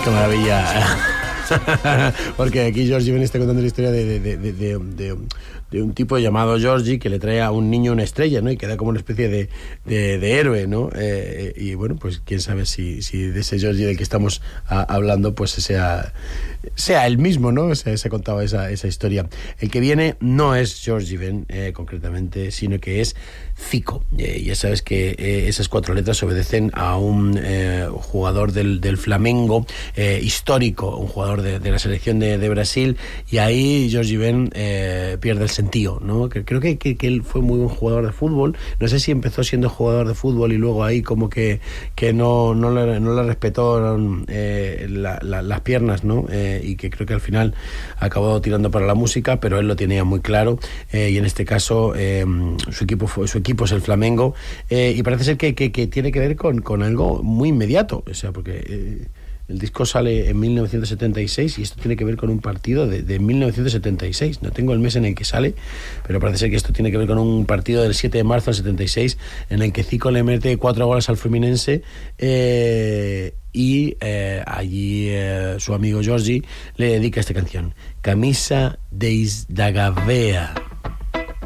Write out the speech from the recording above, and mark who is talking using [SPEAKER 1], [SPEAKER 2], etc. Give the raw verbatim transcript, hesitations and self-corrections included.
[SPEAKER 1] Qué maravilla. Porque aquí Georgie Ben está contando la historia de, de, de, de, de, de, de un tipo llamado Georgie que le trae a un niño una estrella, ¿no? Y queda como una especie de, de, de héroe, ¿no? Eh, y bueno, pues quién sabe si, si de ese Georgie del que estamos a, hablando, pues sea, sea el mismo, ¿no? Se, se contaba esa, esa historia. El que viene no es Georgie Ben, eh, concretamente, sino que es Zico. Eh, ya sabes que eh, esas cuatro letras obedecen a un eh, jugador del, del Flamengo eh, histórico, un jugador de, de la selección de, de Brasil, y ahí Georgie Ben eh, pierde el sentido, ¿no? Que, creo que, que, que él fue muy buen jugador de fútbol. No sé si empezó siendo jugador de fútbol y luego ahí como que, que no, no, le, no le respetaron eh, la, la, las piernas, ¿no? Eh, y que creo que al final acabó tirando para la música, pero él lo tenía muy claro, eh, y en este caso eh, su equipo fue, su equipo es el Flamengo, eh, y parece ser que, que, que tiene que ver con, con algo muy inmediato, o sea, porque eh, el disco sale en mil novecientos setenta y seis y esto tiene que ver con un partido de, de mil novecientos setenta y seis. No tengo el mes en el que sale, pero parece ser que esto tiene que ver con un partido del siete de marzo del setenta y seis en el que Zico le mete cuatro goles al Fluminense, eh, y eh, allí eh, su amigo Georgie le dedica esta canción, Camisa deis da Gavea.